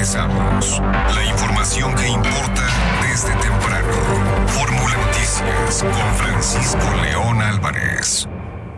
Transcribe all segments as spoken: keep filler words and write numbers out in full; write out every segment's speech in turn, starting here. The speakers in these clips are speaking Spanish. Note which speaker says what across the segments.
Speaker 1: Regresamos. La información que importa desde temprano. Fórmula Noticias con Francisco León Álvarez.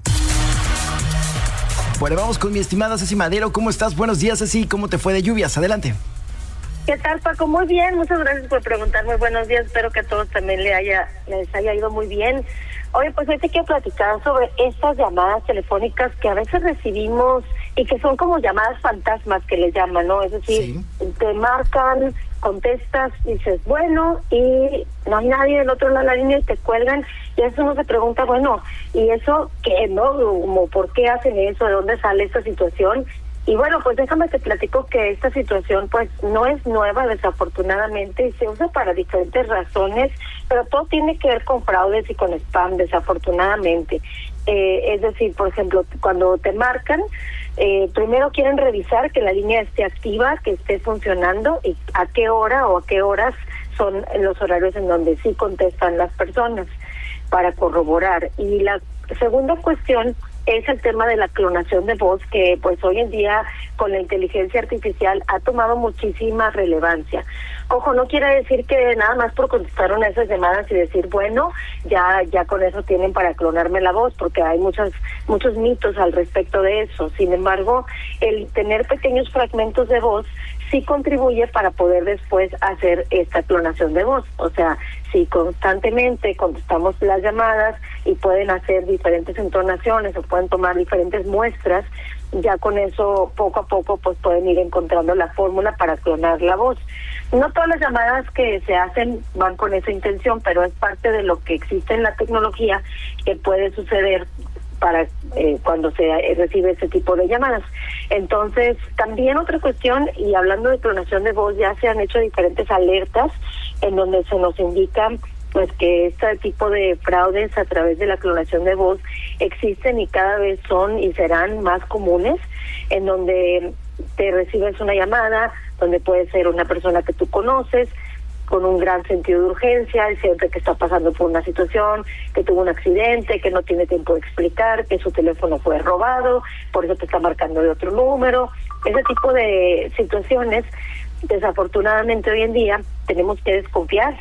Speaker 2: Bueno, vamos con mi estimada Ceci Madero. ¿Cómo estás? Buenos días, Ceci. ¿Cómo te fue de lluvias? Adelante.
Speaker 3: ¿Qué tal, Paco? Muy bien, muchas gracias por preguntarme. Buenos días, espero que a todos también le haya, les haya ido muy bien. Oye, pues hoy te quiero platicar sobre estas llamadas telefónicas que a veces recibimos y que son como llamadas fantasmas que les llaman, ¿no? Es decir, sí. Te marcan, contestas, dices, bueno, y no hay nadie del otro lado de la línea y te cuelgan, y eso uno se pregunta, bueno, ¿y eso qué, no? Como, ¿por qué hacen eso? ¿De dónde sale esta situación? Y bueno, pues déjame te platico que esta situación pues no es nueva, desafortunadamente, y se usa para diferentes razones, pero todo tiene que ver con fraudes y con spam, desafortunadamente. Eh, es decir, por ejemplo, cuando te marcan, eh, primero quieren revisar que la línea esté activa, que esté funcionando, y a qué hora o a qué horas son los horarios en donde sí contestan las personas, para corroborar. Y la segunda cuestión es el tema de la clonación de voz, que pues hoy en día con la inteligencia artificial ha tomado muchísima relevancia. Ojo, no quiere decir que nada más por contestar una de esas llamadas y decir, bueno, ya ya con eso tienen para clonarme la voz, porque hay muchos muchos mitos al respecto de eso. Sin embargo, el tener pequeños fragmentos de voz sí contribuye para poder después hacer esta clonación de voz. O sea, si constantemente contestamos las llamadas y pueden hacer diferentes entonaciones o pueden tomar diferentes muestras, ya con eso poco a poco pues pueden ir encontrando la fórmula para clonar la voz. No todas las llamadas que se hacen van con esa intención, pero es parte de lo que existe en la tecnología que puede suceder para eh, cuando se eh, recibe ese tipo de llamadas. Entonces, también otra cuestión, y hablando de clonación de voz, ya se han hecho diferentes alertas en donde se nos indica pues que este tipo de fraudes a través de la clonación de voz existen y cada vez son y serán más comunes, en donde te recibes una llamada, donde puede ser una persona que tú conoces, con un gran sentido de urgencia, y siempre que está pasando por una situación, que tuvo un accidente, que no tiene tiempo de explicar, que su teléfono fue robado, por eso te está marcando de otro número. Ese tipo de situaciones, desafortunadamente hoy en día, tenemos que desconfiar.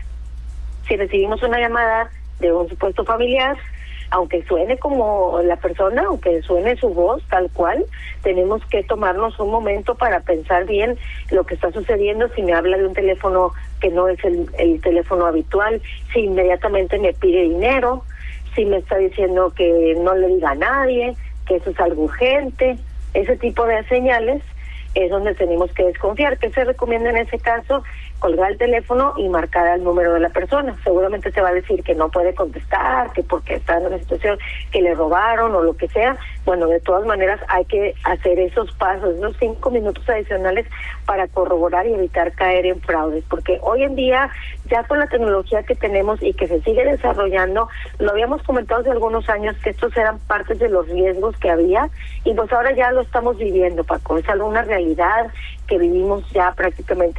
Speaker 3: Si recibimos una llamada de un supuesto familiar, aunque suene como la persona, aunque suene su voz tal cual, tenemos que tomarnos un momento para pensar bien lo que está sucediendo. Si me habla de un teléfono que no es el, el teléfono habitual, si inmediatamente me pide dinero, si me está diciendo que no le diga a nadie, que eso es algo urgente, ese tipo de señales es donde tenemos que desconfiar. ¿Qué se recomienda en ese caso? Colgar el teléfono y marcar el número de la persona. Seguramente se va a decir que no puede contestar, que porque está en una situación que le robaron o lo que sea. Bueno, de todas maneras hay que hacer esos pasos, esos cinco minutos adicionales para corroborar y evitar caer en fraudes, porque hoy en día ya con la tecnología que tenemos y que se sigue desarrollando, lo habíamos comentado hace algunos años que estos eran partes de los riesgos que había, y pues ahora ya lo estamos viviendo, Paco. Es alguna realidad que vivimos ya prácticamente